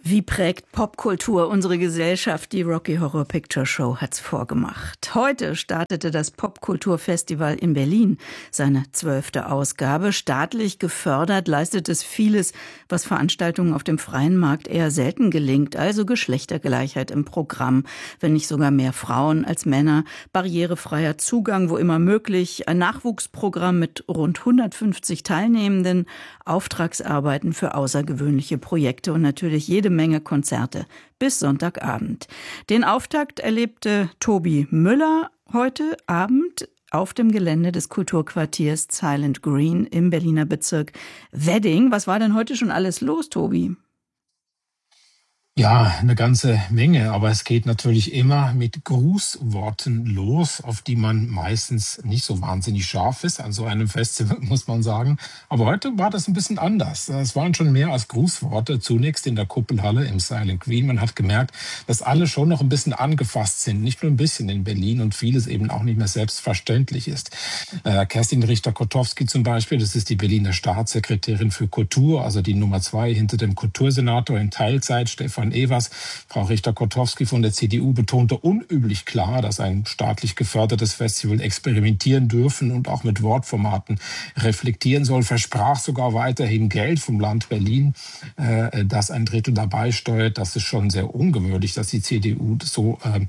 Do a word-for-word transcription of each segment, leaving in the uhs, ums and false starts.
Wie prägt Popkultur unsere Gesellschaft? Die Rocky Horror Picture Show hat's vorgemacht. Heute startete das Popkulturfestival in Berlin seine zwölfte Ausgabe. Staatlich gefördert leistet es vieles, was Veranstaltungen auf dem freien Markt eher selten gelingt. Also Geschlechtergleichheit im Programm, wenn nicht sogar mehr Frauen als Männer, barrierefreier Zugang, wo immer möglich, ein Nachwuchsprogramm mit rund hundertfünfzig Teilnehmenden, Auftragsarbeiten für außergewöhnliche Projekte und natürlich jede Menge Konzerte bis Sonntagabend. Den Auftakt erlebte Tobi Müller heute Abend auf dem Gelände des Kulturquartiers Silent Green im Berliner Bezirk Wedding. Was war denn heute schon alles los, Tobi? Ja, eine ganze Menge, aber es geht natürlich immer mit Grußworten los, auf die man meistens nicht so wahnsinnig scharf ist an so einem Festival, muss man sagen. Aber heute war das ein bisschen anders. Es waren schon mehr als Grußworte, zunächst in der Kuppelhalle im Silent Green. Man hat gemerkt, dass alle schon noch ein bisschen angefasst sind, nicht nur ein bisschen in Berlin und vieles eben auch nicht mehr selbstverständlich ist. Äh, Kerstin Richter-Kotowski zum Beispiel, das ist die Berliner Staatssekretärin für Kultur, also die Nummer zwei hinter dem Kultursenator in Teilzeit, Stefan Evers. Frau Richter-Kotowski von der C D U betonte unüblich klar, dass ein staatlich gefördertes Festival experimentieren dürfen und auch mit Wortformaten reflektieren soll, versprach sogar weiterhin Geld vom Land Berlin, äh, das ein Drittel dabei steuert. Das ist schon sehr ungewöhnlich, dass die C D U so ähm,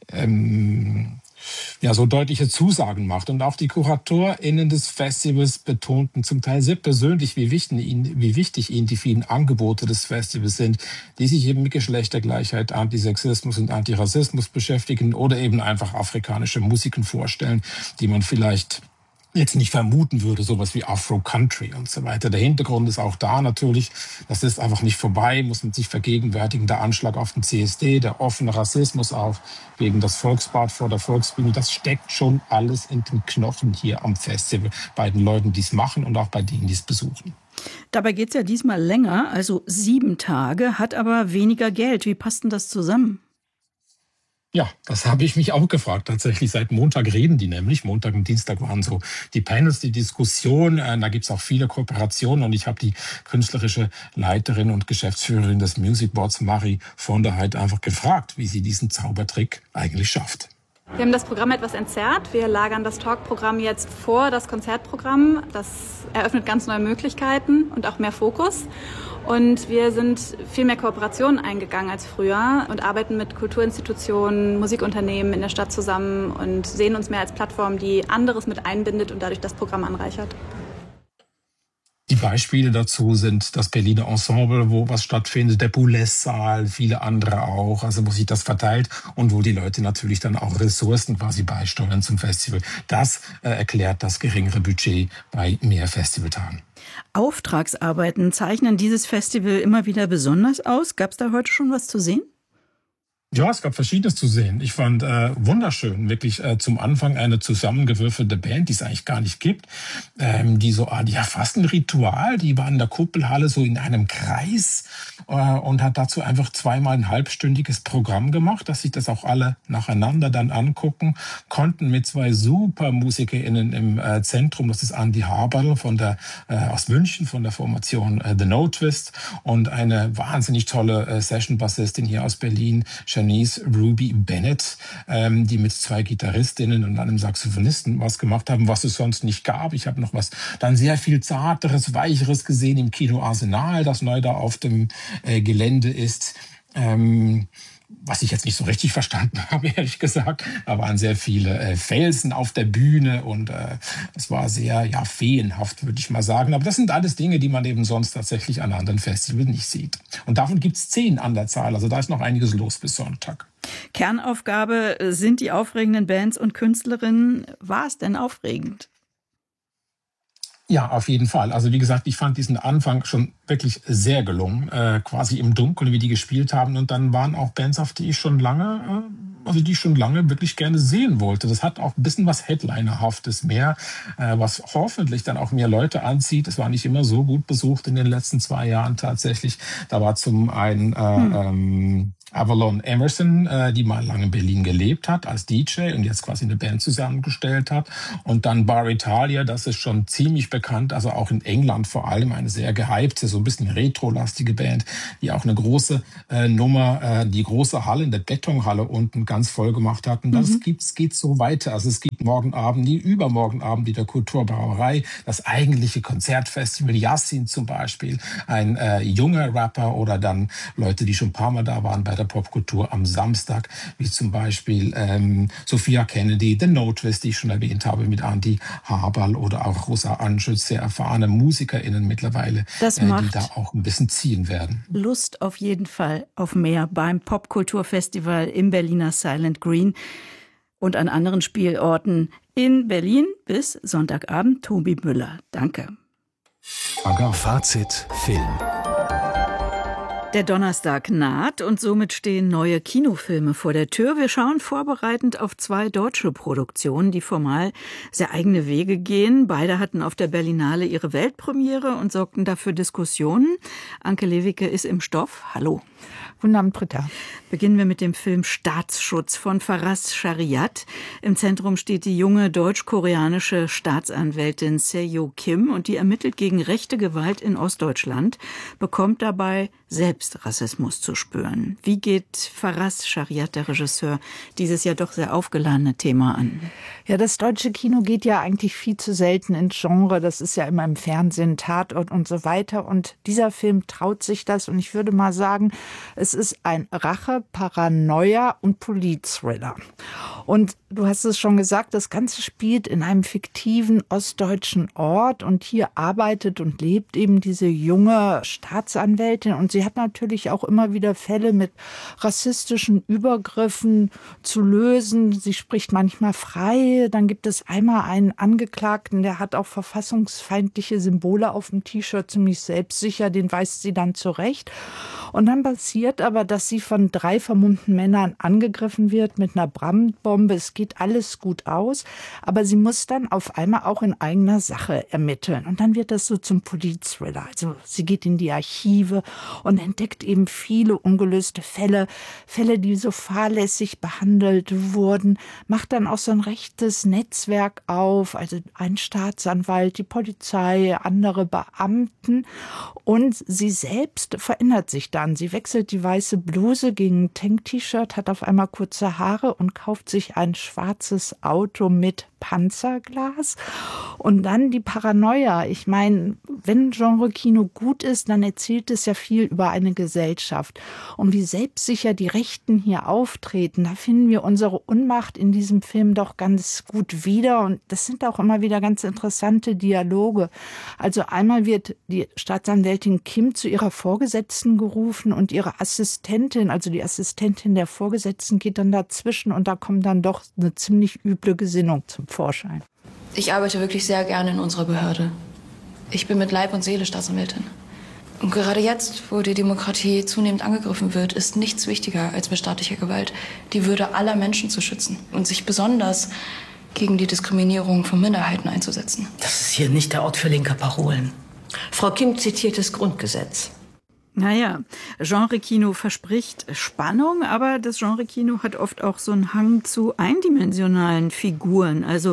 ähm, ja, so deutliche Zusagen macht. Und auch die KuratorInnen des Festivals betonten zum Teil sehr persönlich, wie wichtig ihnen, wie wichtig ihnen die vielen Angebote des Festivals sind, die sich eben mit Geschlechtergleichheit, Antisexismus und Antirassismus beschäftigen oder eben einfach afrikanische Musiken vorstellen, die man vielleicht jetzt nicht vermuten würde, sowas wie Afro-Country und so weiter. Der Hintergrund ist auch da natürlich, das ist einfach nicht vorbei, muss man sich vergegenwärtigen, der Anschlag auf den C S D, der offene Rassismus auch gegen das Volksbad vor der Volksbühne, das steckt schon alles in den Knochen hier am Festival, bei den Leuten, die es machen und auch bei denen, die es besuchen. Dabei geht's ja diesmal länger, also sieben Tage, hat aber weniger Geld. Wie passt denn das zusammen? Ja, das habe ich mich auch gefragt. Tatsächlich seit Montag reden die nämlich. Montag und Dienstag waren so die Panels, die Diskussion. Äh, da gibt's auch viele Kooperationen. Und ich habe die künstlerische Leiterin und Geschäftsführerin des Music Boards, Marie von der Heid, einfach gefragt, wie sie diesen Zaubertrick eigentlich schafft. Wir haben das Programm etwas entzerrt. Wir lagern das Talk-Programm jetzt vor das Konzertprogramm. Das eröffnet ganz neue Möglichkeiten und auch mehr Fokus. Und wir sind viel mehr Kooperationen eingegangen als früher und arbeiten mit Kulturinstitutionen, Musikunternehmen in der Stadt zusammen und sehen uns mehr als Plattform, die anderes mit einbindet und dadurch das Programm anreichert. Die Beispiele dazu sind das Berliner Ensemble, wo was stattfindet, der Boulez-Saal, viele andere auch, also wo sich das verteilt und wo die Leute natürlich dann auch Ressourcen quasi beisteuern zum Festival. Das äh, erklärt das geringere Budget bei mehr Festivaltagen. Auftragsarbeiten zeichnen dieses Festival immer wieder besonders aus. Gab es da heute schon was zu sehen? Ja, es gab Verschiedenes zu sehen. Ich fand äh, wunderschön, wirklich äh, zum Anfang eine zusammengewürfelte Band, die es eigentlich gar nicht gibt, ähm, die so, ja, fast ein Ritual, die war in der Kuppelhalle so in einem Kreis äh, und hat dazu einfach zweimal ein halbstündiges Programm gemacht, dass sich das auch alle nacheinander dann angucken konnten, mit zwei super MusikerInnen im äh, Zentrum. Das ist Andi Haberl von der, äh, aus München, von der Formation äh, The No Twist und eine wahnsinnig tolle äh, Session-Bassistin hier aus Berlin, Janice Ruby Bennett, ähm, die mit zwei Gitarristinnen und einem Saxophonisten was gemacht haben, was es sonst nicht gab. Ich habe noch was dann sehr viel Zarteres, Weicheres gesehen im Kino Arsenal, das neu da auf dem äh, Gelände ist. Ähm, was ich jetzt nicht so richtig verstanden habe, ehrlich gesagt. Da waren sehr viele äh, Felsen auf der Bühne und äh, es war sehr, ja, feenhaft, würde ich mal sagen. Aber das sind alles Dinge, die man eben sonst tatsächlich an anderen Festivals nicht sieht. Und davon gibt es zehn an der Zahl. Also da ist noch einiges los bis Sonntag. Kernaufgabe sind die aufregenden Bands und Künstlerinnen. War es denn aufregend? Ja, auf jeden Fall. Also wie gesagt, ich fand diesen Anfang schon wirklich sehr gelungen, äh, quasi im Dunkeln, wie die gespielt haben. Und dann waren auch Bands, auf die ich schon lange, äh, also die ich schon lange wirklich gerne sehen wollte. Das hat auch ein bisschen was Headlinerhaftes mehr, äh, was hoffentlich dann auch mehr Leute anzieht. Es war nicht immer so gut besucht in den letzten zwei Jahren tatsächlich. Da war zum einen äh, hm. ähm, Avalon Emerson, äh, die mal lange in Berlin gelebt hat als D J und jetzt quasi eine Band zusammengestellt hat. Und dann Bar Italia, das ist schon ziemlich bekannt, also auch in England vor allem eine sehr gehypte, so ein bisschen retro-lastige Band, die auch eine große äh, Nummer, äh, die große Halle in der Betonhalle unten ganz voll gemacht hat. Und das mhm. gibt's, geht so weiter. Also es gibt morgen Abend, die übermorgen Abend wieder Kulturbrauerei, das eigentliche Konzertfestival, Yassin zum Beispiel, ein äh, junger Rapper oder dann Leute, die schon ein paar Mal da waren bei der Popkultur am Samstag, wie zum Beispiel ähm, Sophia Kennedy, The Notorious, die ich schon erwähnt habe, mit Andi Haberl oder auch Rosa Anschütz, sehr erfahrene MusikerInnen mittlerweile, das äh, macht die da auch ein bisschen ziehen werden. Lust auf jeden Fall auf mehr beim Popkulturfestival im Berliner Silent Green und an anderen Spielorten in Berlin bis Sonntagabend. Tobi Müller, danke. Fazit Film. Der Donnerstag naht und somit stehen neue Kinofilme vor der Tür. Wir schauen vorbereitend auf zwei deutsche Produktionen, die formal sehr eigene Wege gehen. Beide hatten auf der Berlinale ihre Weltpremiere und sorgten dafür Diskussionen. Anke Lewicke ist im Stoff. Hallo. Guten Abend, Britta. Beginnen wir mit dem Film Staatsschutz von Faraz Shariat. Im Zentrum steht die junge deutsch-koreanische Staatsanwältin Seo Kim und die ermittelt gegen rechte Gewalt in Ostdeutschland, bekommt dabei selbst Rassismus zu spüren. Wie geht Faraz Shariat, der Regisseur, dieses ja doch sehr aufgeladene Thema an? Ja, das deutsche Kino geht ja eigentlich viel zu selten ins Genre. Das ist ja immer im Fernsehen, Tatort und so weiter. Und dieser Film traut sich das. Und ich würde mal sagen, es ist ein Rache, Paranoia und Politthriller. Und du hast es schon gesagt, das Ganze spielt in einem fiktiven ostdeutschen Ort. Und hier arbeitet und lebt eben diese junge Staatsanwältin. Und sie hat natürlich auch immer wieder Fälle mit rassistischen Übergriffen zu lösen. Sie spricht manchmal frei. Dann gibt es einmal einen Angeklagten, der hat auch verfassungsfeindliche Symbole auf dem T-Shirt, ziemlich selbstsicher, den weist sie dann zurecht. Und dann passiert aber, dass sie von drei vermummten Männern angegriffen wird mit einer Brandbombe. Es geht alles gut aus, aber sie muss dann auf einmal auch in eigener Sache ermitteln. Und dann wird das so zum Politthriller. Also sie geht in die Archive und entdeckt eben viele ungelöste Fälle, Fälle, die so fahrlässig behandelt wurden, macht dann auch so ein rechtes Netzwerk auf, also ein Staatsanwalt, die Polizei, andere Beamten, und sie selbst verändert sich dann. Sie wechselt die weiße Bluse gegen ein Tank-T-Shirt, hat auf einmal kurze Haare und kauft sich ein schwarzes Auto mit Panzerglas. Und dann die Paranoia. Ich meine, wenn Genre-Kino gut ist, dann erzählt es ja viel über eine Gesellschaft. Und wie selbstsicher die Rechten hier auftreten, da finden wir unsere Unmacht in diesem Film doch ganz gut wieder. Und das sind auch immer wieder ganz interessante Dialoge. Also einmal wird die Staatsanwältin Kim zu ihrer Vorgesetzten gerufen und ihre Assistentin, also die Assistentin der Vorgesetzten, geht dann dazwischen und da kommt dann doch eine ziemlich üble Gesinnung zum Vorschein. Ich arbeite wirklich sehr gerne in unserer Behörde. Ich bin mit Leib und Seele Staatsanwältin. Und gerade jetzt, wo die Demokratie zunehmend angegriffen wird, ist nichts wichtiger als mit staatlicher Gewalt die Würde aller Menschen zu schützen und sich besonders gegen die Diskriminierung von Minderheiten einzusetzen. Das ist hier nicht der Ort für linke Parolen. Frau Kim zitiert das Grundgesetz. Naja, Genre-Kino verspricht Spannung, aber das Genre-Kino hat oft auch so einen Hang zu eindimensionalen Figuren, also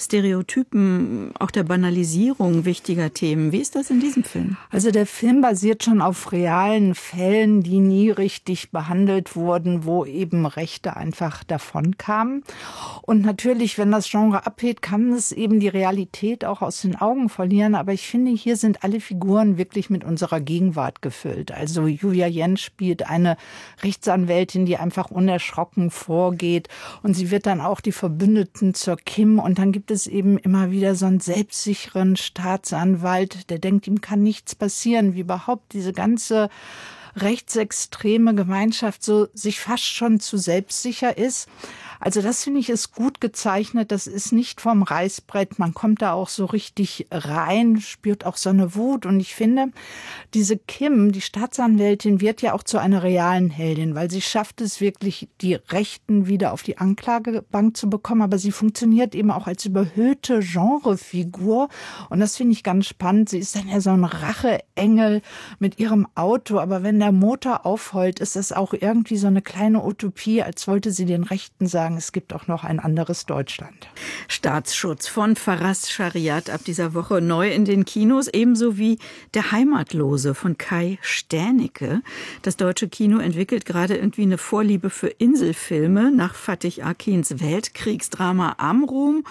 Stereotypen, auch der Banalisierung wichtiger Themen. Wie ist das in diesem Film? Also der Film basiert schon auf realen Fällen, die nie richtig behandelt wurden, wo eben Rechte einfach davonkamen. Und natürlich, wenn das Genre abhebt, kann es eben die Realität auch aus den Augen verlieren. Aber ich finde, hier sind alle Figuren wirklich mit unserer Gegenwart gefüllt. Also Julia Jentsch spielt eine Rechtsanwältin, die einfach unerschrocken vorgeht. Und sie wird dann auch die Verbündeten zur Kim. Und dann gibt es eben immer wieder so einen selbstsicheren Staatsanwalt, der denkt, ihm kann nichts passieren, wie überhaupt diese ganze rechtsextreme Gemeinschaft so sich fast schon zu selbstsicher ist. Also das finde ich ist gut gezeichnet. Das ist nicht vom Reißbrett. Man kommt da auch so richtig rein, spürt auch so eine Wut. Und ich finde, diese Kim, die Staatsanwältin, wird ja auch zu einer realen Heldin, weil sie schafft es wirklich, die Rechten wieder auf die Anklagebank zu bekommen. Aber sie funktioniert eben auch als überhöhte Genrefigur. Und das finde ich ganz spannend. Sie ist dann ja so ein Racheengel mit ihrem Auto. Aber wenn der Motor aufheult, ist das auch irgendwie so eine kleine Utopie, als wollte sie den Rechten sagen, es gibt auch noch ein anderes Deutschland. Staatsschutz von Faraz Shariat ab dieser Woche neu in den Kinos, ebenso wie Der Heimatlose von Kai Stänecke. Das deutsche Kino entwickelt gerade irgendwie eine Vorliebe für Inselfilme nach Fatih Akins Weltkriegsdrama Amrum